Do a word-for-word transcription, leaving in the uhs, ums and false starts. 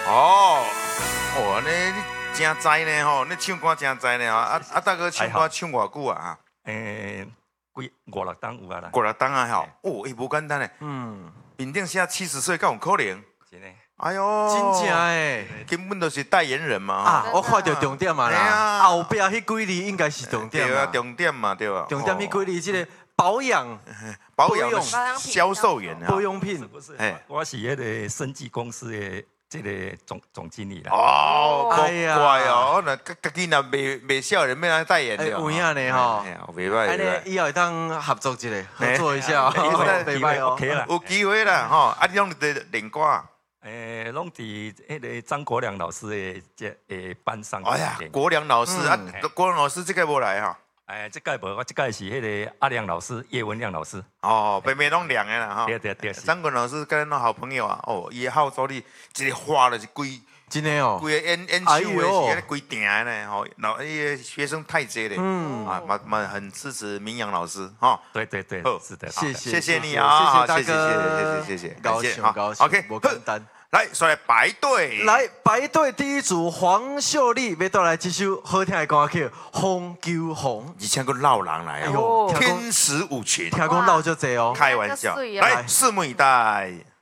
哦，哦，你你真知呢吼，你唱歌真知呢吼，啊啊，大哥唱歌唱偌久啊？ 诶，几五六档有啊啦。 五六档啊吼，哦，伊无简单嘞。嗯，面顶写七十岁，敢有可能？ 真诶。 哎呦， 真正诶， 根本就是代言人嘛。 啊，我看到重点嘛啦，后壁迄几字应该是重点对啊， 嘛。 重点嘛，对吧？ 重点迄几字，即个保养、 保养销售员啊， 保养品不是，我是迄个生技公司的这个总总经理啦。 哦，哎呀，怪哦，那家家己若卖卖少人，要来代言的。 有影呢吼， 袂歹。 安尼以后当合作一下，合作一下，袂歹哦。 有机会啦，吼，啊，你拢伫练歌。 诶，拢伫迄个张国良老师的这诶班上。 哎呀，国良老师啊，国良老师这个无来哈。 哎，这个无，我这个是迄个阿亮老师，叶文亮老师。 哦，妹妹拢亮的啦哈。 对对对。 张国老师跟咱好朋友啊，哦，伊号召力一个花了是规， 真的哦， 规个演演秀的是规定的呢，吼，然后伊个学生太多了，嗯，啊，蛮蛮很支持明阳老师哈。 对对对，是的， 谢谢谢谢你啊， 谢谢大哥，谢谢谢谢谢谢， 高兴高兴，OK， 不简单。 来，说来排队。 来排队第一组黄秀丽要带来这首好听的歌曲《红救红》， 以前个老人来哦，天使舞群， 听讲老就这哦， 开玩笑，来，拭目以待。